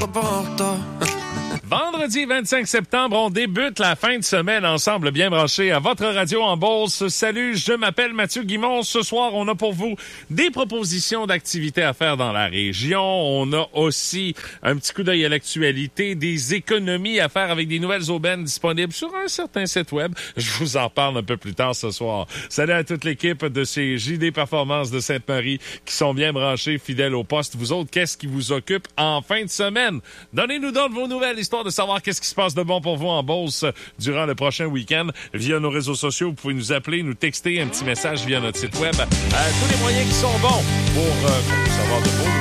sois pas en retard. Vendredi 25 septembre, on débute la fin de semaine ensemble, bien branchés à votre radio en Beauce. Salut, je m'appelle Mathieu Guimond. Ce soir, on a pour vous des propositions d'activités à faire dans la région. On a aussi un petit coup d'œil à l'actualité, des économies à faire avec des nouvelles aubaines disponibles sur un certain site web. Je vous en parle un peu plus tard ce soir. Salut à toute l'équipe de chez JD Performance de Sainte-Marie qui sont bien branchés, fidèles au poste. Vous autres, qu'est-ce qui vous occupe en fin de semaine? Donnez-nous donc vos nouvelles, histoire de savoir qu'est-ce qui se passe de bon pour vous en Beauce durant le prochain week-end. Via nos réseaux sociaux, vous pouvez nous appeler, nous texter un petit message via notre site web. Tous les moyens qui sont bons pour savoir de vos